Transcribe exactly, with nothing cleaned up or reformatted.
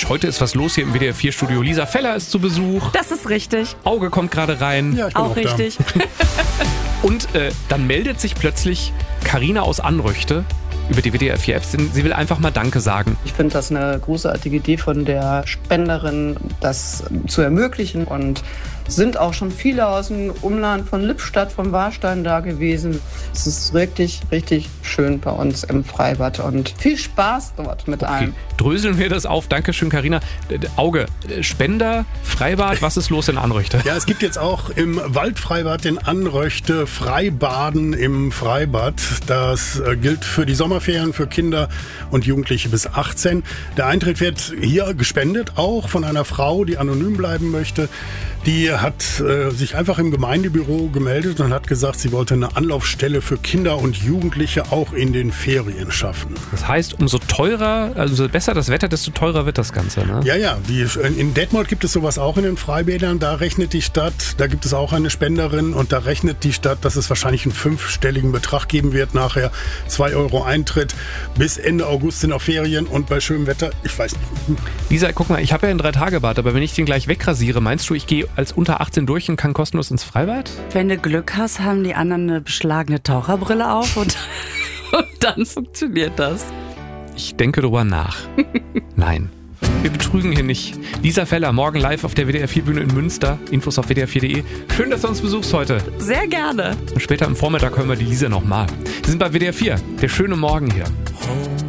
Heute ist was los hier im W D R vier Studio. Lisa Feller ist zu Besuch. Das ist richtig. Auge kommt gerade rein. Ja, ich bin Auch auch richtig. Und äh, dann meldet sich plötzlich Carina aus Anröchte über die W D R vier App. Sie will einfach mal Danke sagen. Ich finde das eine großartige Idee von der Spenderin, das zu ermöglichen. Und sind auch schon viele aus dem Umland von Lippstadt, vom Warstein da gewesen. Es ist wirklich, richtig schön bei uns im Freibad und viel Spaß dort mit Okay, allen. dröseln wir das auf. Dankeschön, Carina. Äh, Auge, äh, Spender, Freibad, was ist los in Anröchte? Ja, es gibt jetzt auch im Waldfreibad den Anröchte Freibaden im Freibad. Das äh, gilt für die Sommerferien für Kinder und Jugendliche bis achtzehn. Der Eintritt wird hier gespendet, auch von einer Frau, die anonym bleiben möchte. Die hat äh, sich einfach im Gemeindebüro gemeldet und hat gesagt, sie wollte eine Anlaufstelle für Kinder und Jugendliche auch in den Ferien schaffen. Das heißt, umso teurer, also umso besser das Wetter, desto teurer wird das Ganze, ne? Ja, ja, die, in Detmold gibt es sowas auch in den Freibädern. Da rechnet die Stadt, da gibt es auch eine Spenderin und da rechnet die Stadt, dass es wahrscheinlich einen fünfstelligen Betrag geben wird nachher. Zwei Euro Eintritt, bis Ende August sind auch Ferien und bei schönem Wetter, ich weiß nicht. Lisa, guck mal, ich habe ja einen Drei-Tage-Bad, aber wenn ich den gleich wegrasiere, meinst du, ich gehe als unter achtzehn durch und kann kostenlos ins Freibad? Wenn du Glück hast, haben die anderen eine beschlagene Taucherbrille auf und, und dann funktioniert das. Ich denke drüber nach. Nein. Wir betrügen hier nicht. Lisa Feller, morgen live auf der W D R vier Bühne in Münster. Infos auf W D R vier Punkt de. Schön, dass du uns besuchst heute. Sehr gerne. Und später am Vormittag hören wir die Lisa nochmal. Sie sind bei W D R vier. Der schöne Morgen hier.